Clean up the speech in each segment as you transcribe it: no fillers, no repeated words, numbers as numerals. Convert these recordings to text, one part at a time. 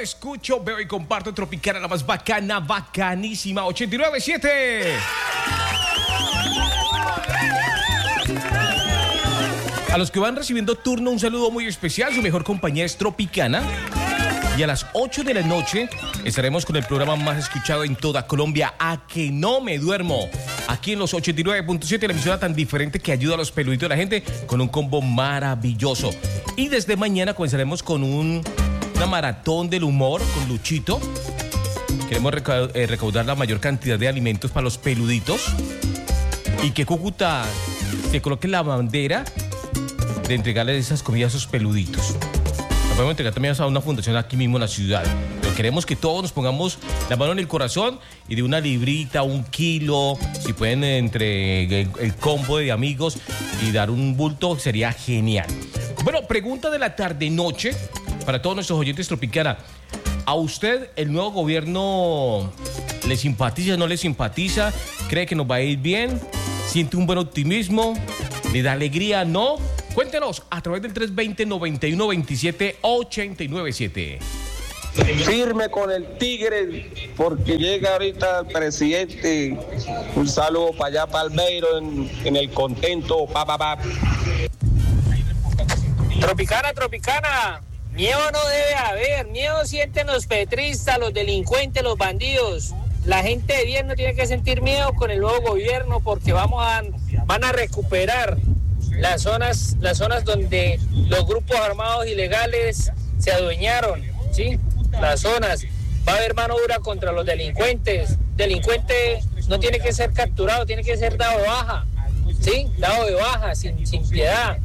escucho, veo y comparto Tropicana, la más bacana, bacanísima, 89.7. A los que van recibiendo turno, un saludo muy especial. Su mejor compañía es Tropicana. Y a las 8 de la noche estaremos con el programa más escuchado en toda Colombia, A Que No Me Duermo. Aquí en los 89.7, la emisora tan diferente que ayuda a los peluditos de la gente con un combo maravilloso. Y desde mañana comenzaremos con una maratón del humor con Luchito. Queremos recaudar la mayor cantidad de alimentos para los peluditos. Y que Cúcuta se coloque la bandera de entregarle esas comidas a esos peluditos. Nos podemos entregar también a una fundación aquí mismo en la ciudad. Pero queremos que todos nos pongamos la mano en el corazón y de una librita, 1 kilo, si pueden entre el combo de amigos y dar un bulto, sería genial. Bueno, pregunta de la tarde-noche para todos nuestros oyentes Tropicana. ¿A usted el nuevo gobierno le simpatiza, no le simpatiza? ¿Cree que nos va a ir bien? ¿Siente un buen optimismo? ¿Le da alegría? ¿No? Cuéntenos a través del 320-9127-897. Firme con el Tigre, porque llega ahorita el presidente. Un saludo para allá, para Albeiro, en el contento. Tropicana. Miedo no debe haber. Miedo sienten los petristas, los delincuentes, los bandidos. La gente de bien no tiene que sentir miedo con el nuevo gobierno, porque van a recuperar las zonas donde los grupos armados ilegales se adueñaron, ¿sí? Las zonas. Va a haber mano dura contra los delincuentes. Delincuente no tiene que ser capturado, tiene que ser dado de baja, ¿sí? Dado de baja, sin piedad.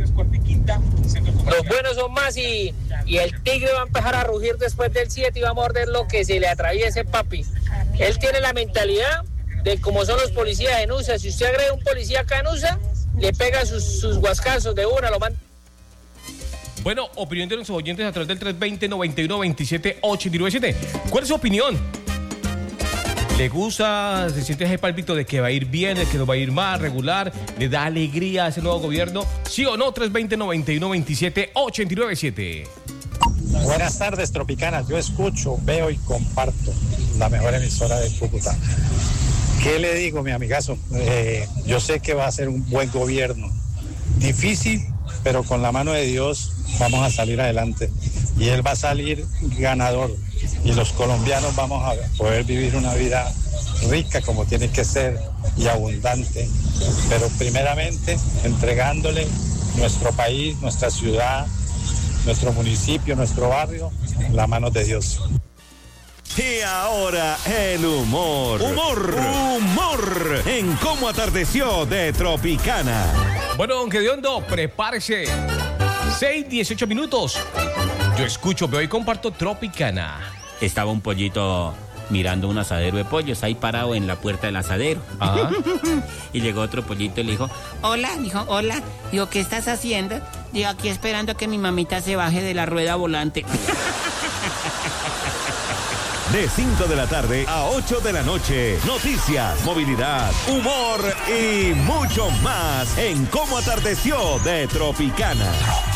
Los buenos son más y el tigre va a empezar a rugir después del 7 y va a morder lo que se le atraviese, papi. Él tiene la mentalidad de como son los policías en USA. Si usted agrede a un policía acá en USA, le pega sus guascazos de una, lo manda. Bueno, opinión de nuestros oyentes a través del 320-9127-897. ¿Cuál es su opinión? ¿Le gusta, se siente ese pálpito de que va a ir bien, de que no va a ir mal, regular? ¿Le da alegría a ese nuevo gobierno? ¿Sí o no? 320-9127-897. Buenas tardes, Tropicana. Yo escucho, veo y comparto la mejor emisora de Cúcuta. ¿Qué le digo, mi amigazo? Yo sé que va a ser un buen gobierno. Difícil, pero con la mano de Dios vamos a salir adelante. Y él va a salir ganador. Y los colombianos vamos a poder vivir una vida rica como tiene que ser y abundante. Pero primeramente entregándole nuestro país, nuestra ciudad, nuestro municipio, nuestro barrio, en las manos de Dios. Y ahora el humor. Humor en Cómo Atardeció de Tropicana. Bueno, don Gediondo, prepárese. 6:18 minutos. Yo escucho, veo y comparto Tropicana. Estaba un pollito mirando un asadero de pollos ahí parado en la puerta del asadero. Ajá. Y llegó otro pollito y le dijo, hola. Digo, ¿qué estás haciendo? Digo, aquí esperando que mi mamita se baje de la rueda volante. De 5 de la tarde a 8 de la noche. Noticias, movilidad, humor y mucho más en Cómo Atardeció de Tropicana.